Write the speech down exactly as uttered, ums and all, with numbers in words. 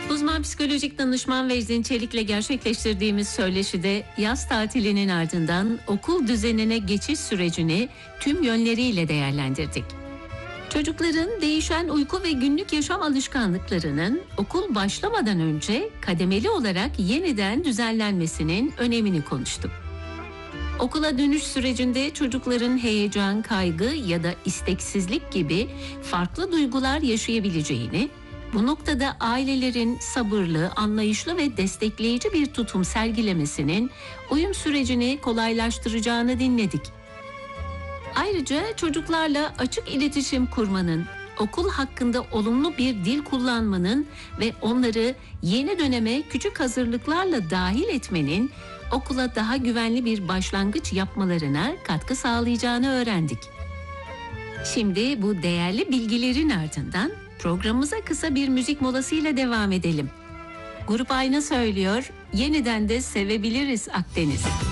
Uzman psikolojik danışman Vecdin Çelik'le gerçekleştirdiğimiz söyleşide yaz tatilinin ardından okul düzenine geçiş sürecini tüm yönleriyle değerlendirdik. Çocukların değişen uyku ve günlük yaşam alışkanlıklarının okul başlamadan önce kademeli olarak yeniden düzenlenmesinin önemini konuştuk. Okula dönüş sürecinde çocukların heyecan, kaygı ya da isteksizlik gibi farklı duygular yaşayabileceğini, bu noktada ailelerin sabırlı, anlayışlı ve destekleyici bir tutum sergilemesinin uyum sürecini kolaylaştıracağını dinledik. Ayrıca çocuklarla açık iletişim kurmanın, okul hakkında olumlu bir dil kullanmanın ve onları yeni döneme küçük hazırlıklarla dahil etmenin okula daha güvenli bir başlangıç yapmalarına katkı sağlayacağını öğrendik. Şimdi bu değerli bilgilerin ardından programımıza kısa bir müzik molasıyla devam edelim. Grup Ayna söylüyor, yeniden de sevebiliriz Akdeniz.